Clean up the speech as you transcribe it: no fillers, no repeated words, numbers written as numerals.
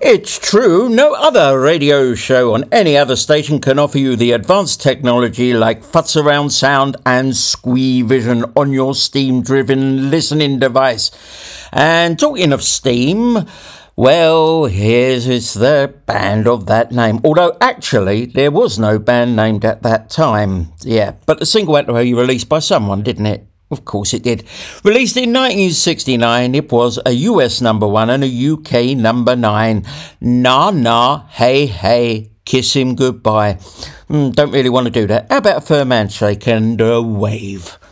It's true, no other radio show on any other station can offer you the advanced technology like Futz Around Sound and Squee Vision on your Steam-driven listening device. And talking of Steam, well, here's the band of that name. Although, actually, there was no band named at that time. Yeah, but the single had to be released by someone, didn't it? Of course it did. Released in 1969, it was a US number 1 and a UK number 9. Nah, nah, hey, hey, kiss him goodbye. Don't really want to do that. How about a firm handshake and a wave?